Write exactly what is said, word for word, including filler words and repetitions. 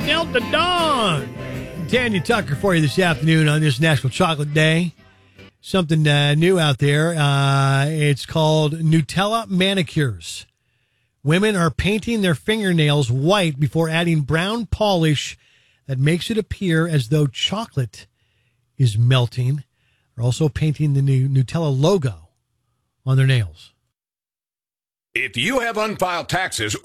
Delta Dawn. Tanya Tucker for you this afternoon on this National Chocolate Day. Something uh, new out there. Uh, it's called Nutella Manicures. Women are painting their fingernails white before adding brown polish that makes it appear as though chocolate is melting. They're also painting the new Nutella logo on their nails. If you have unfiled taxes